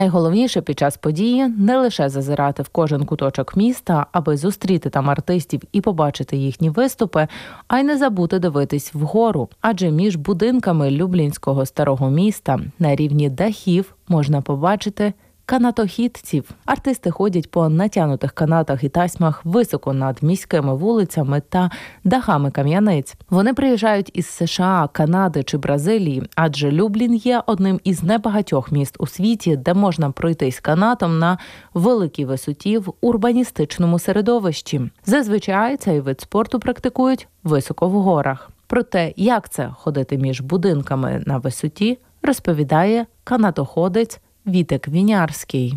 Найголовніше під час події – не лише зазирати в кожен куточок міста, аби зустріти там артистів і побачити їхні виступи, а й не забути дивитись вгору. Адже між будинками Люблінського старого міста на рівні дахів можна побачити канатохідців. Артисти ходять по натягнутих канатах і тасьмах високо над міськими вулицями та дахами кам'яниць. Вони приїжджають із США, Канади чи Бразилії, адже Люблін є одним із небагатьох міст у світі, де можна пройтись канатом на великій висоті в урбаністичному середовищі. Зазвичай цей вид спорту практикують високо в горах. Про те, як це ходити між будинками на висоті, розповідає канатоходець Вітек Вінярський.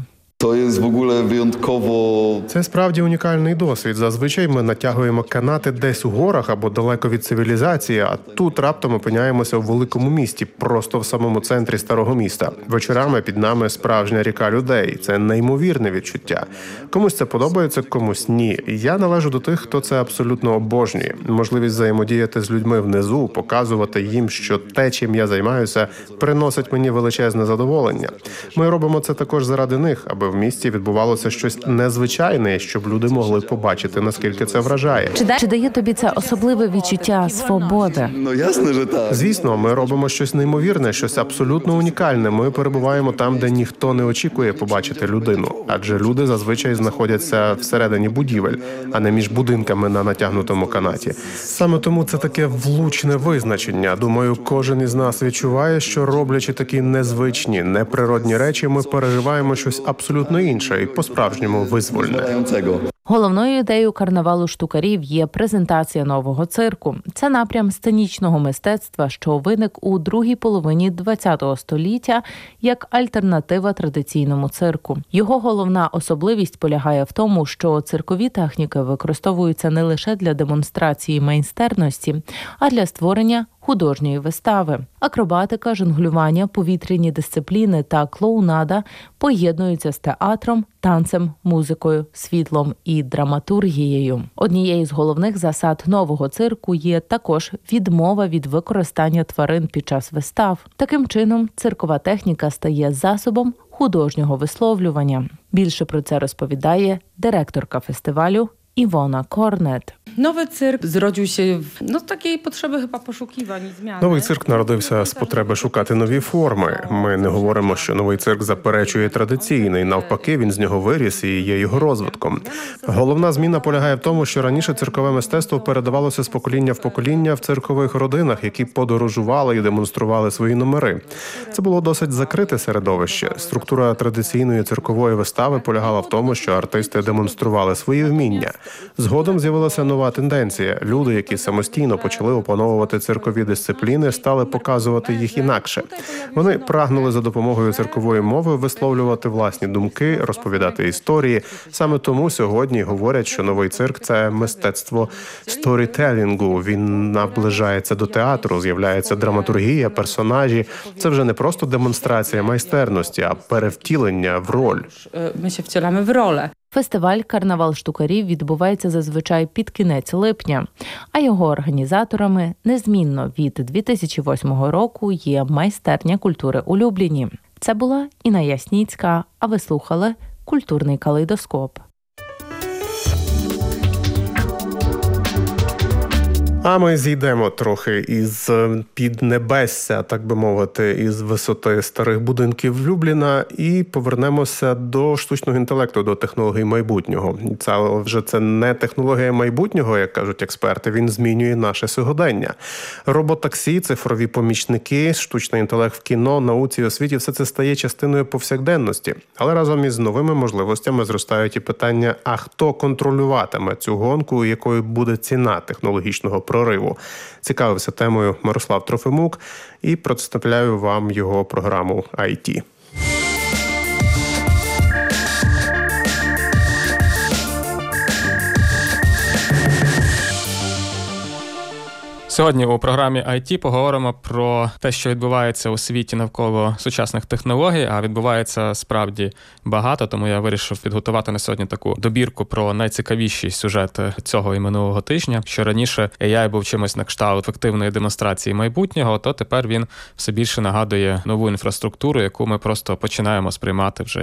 Це справді унікальний досвід. Зазвичай ми натягуємо канати десь у горах або далеко від цивілізації, а тут раптом опиняємося у великому місті, просто в самому центрі старого міста. Вечорами під нами справжня ріка людей. Це неймовірне відчуття. Комусь це подобається, комусь ні. Я належу до тих, хто це абсолютно обожнює. Можливість взаємодіяти з людьми внизу, показувати їм, що те, чим я займаюся, приносить мені величезне задоволення. Ми робимо це також заради них, аби в місті відбувалося щось незвичайне, щоб люди могли побачити, наскільки це вражає. Чи дає тобі це особливе відчуття свободи? Звісно, ми робимо щось неймовірне, щось абсолютно унікальне. Ми перебуваємо там, де ніхто не очікує побачити людину. Адже люди зазвичай знаходяться всередині будівель, а не між будинками на натягнутому канаті. Саме тому це таке влучне визначення. Думаю, кожен із нас відчуває, що роблячи такі незвичні, неприродні речі, ми переживаємо щось абсолютно інше і по-справжньому визвольне. Головною ідеєю карнавалу штукарів є презентація нового цирку. Це напрям сценічного мистецтва, що виник у другій половині ХХ століття як альтернатива традиційному цирку. Його головна особливість полягає в тому, що циркові техніки використовуються не лише для демонстрації майстерності, а для створення художньої вистави. Акробатика, жонглювання, повітряні дисципліни та клоунада поєднуються з театром, танцем, музикою, світлом і драматургією. Однією з головних засад нового цирку є також відмова від використання тварин під час вистав. Таким чином, циркова техніка стає засобом художнього висловлювання. Більше про це розповідає директорка фестивалю Івона Корнет. Новий цирк зродився з такої потреби chyba poszukiwań i zmian. Новий цирк народився з потреби шукати нові форми. Ми не говоримо, що новий цирк заперечує традиційний. Навпаки, він з нього виріс і є його розвитком. Головна зміна полягає в тому, що раніше циркове мистецтво передавалося з покоління в покоління в циркових родинах, які подорожували і демонстрували свої номери. Це було досить закрите середовище. Структура традиційної циркової вистави полягала в тому, що артисти демонстрували свої вміння. Згодом з'явилася нова тенденція. Люди, які самостійно почали опановувати циркові дисципліни, стали показувати їх інакше. Вони прагнули за допомогою циркової мови висловлювати власні думки, розповідати історії. Саме тому сьогодні говорять, що новий цирк – це мистецтво сторітелінгу. Він наближається до театру, з'являється драматургія, персонажі. Це вже не просто демонстрація майстерності, а перевтілення в роль. Ми się wcielamy w rolę. Фестиваль «Карнавал штукарів» відбувається зазвичай під кінець липня, а його організаторами незмінно від 2008 року є майстерня культури у Любліні. Це була Інна Ясніцька, а ви слухали «Культурний калейдоскоп». А ми зійдемо трохи із піднебесся, так би мовити, із висоти старих будинків Любліна і повернемося до штучного інтелекту, до технологій майбутнього. Це не технологія майбутнього, як кажуть експерти, він змінює наше сьогодення. Роботаксі, цифрові помічники, штучний інтелект в кіно, науці, освіті – все це стає частиною повсякденності. Але разом із новими можливостями зростають і питання, а хто контролюватиме цю гонку, якою буде ціна технологічного прориву. Цікавився темою Мирослав Трофимук і представляю вам його програму IT. Сьогодні у програмі IT поговоримо про те, що відбувається у світі навколо сучасних технологій, а відбувається справді багато, тому я вирішив підготувати на сьогодні таку добірку про найцікавіші сюжети цього і минулого тижня. Що раніше AI був чимось на кшталт ефективної демонстрації майбутнього, то тепер він все більше нагадує нову інфраструктуру, яку ми просто починаємо сприймати вже